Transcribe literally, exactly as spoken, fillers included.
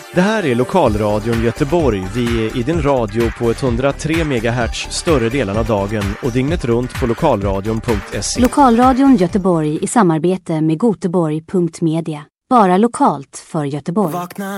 Det här är Lokalradion Göteborg. Vi är i din radio på etthundratre megahertz större delen av dagen och dygnet runt på lokalradion punkt se. Lokalradion Göteborg i samarbete med goteborg punkt media. Bara lokalt för Göteborg.